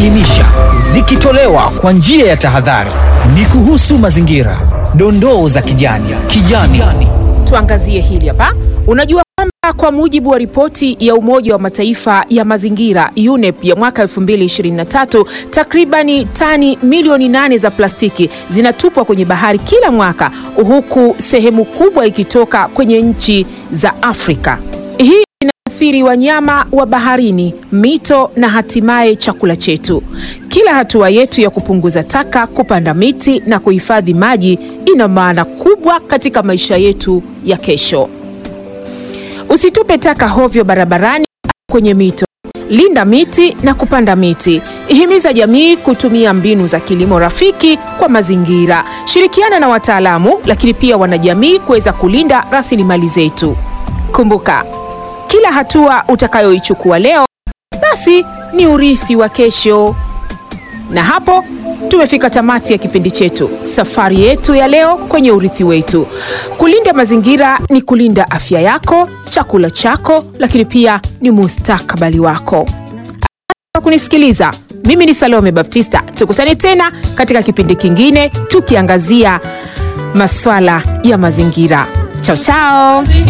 zikielimisha, zikitolewa kwa njia ya tahadhari. Ni kuhusu mazingira, dondoo za kijani. Tuangazie hili hapa. Unajua kwamba kwa mujibu wa ripoti ya Umoja wa Mataifa ya mazingira UNEP ya mwaka 2023, takribani tani milioni 8 za plastiki zinatupwa kwenye bahari kila mwaka, huku sehemu kubwa ikitoka kwenye nchi za Afrika. Hii inaathiri wanyama wa baharini, mito na hatimaye chakula chetu. Kila hatua yetu ya kupunguza taka, kupanda miti na kuhifadhi maji ina maana kubwa katika maisha yetu ya kesho. Usitupe taka hovyo barabarani au kwenye mito. Linda miti na kupanda miti. Himiza jamii kutumia mbinu za kilimo rafiki kwa mazingira. Shirikiana na wataalamu lakini pia wanajamii kuweza kulinda rasilimali zetu. Kumbuka, kila hatua utakayoichukua leo basi ni urithi wa kesho. Na hapo tumefika tamati ya kipindi chetu. Safari yetu ya leo kwenye urithi wetu. Kulinda mazingira ni kulinda afya yako, chakula chako, lakini pia ni mustakabali wako. Asante kwa kunisikiliza. Mimi ni Salome Baptista. Tukutane tena katika kipindi kingine tukiangazia masuala ya mazingira. Chao chao.